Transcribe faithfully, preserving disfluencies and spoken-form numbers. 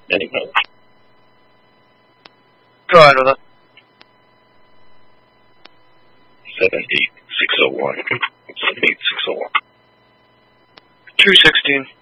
Anyway. Go ahead with it. seven eight six oh one. seven eight six oh one. two sixteen.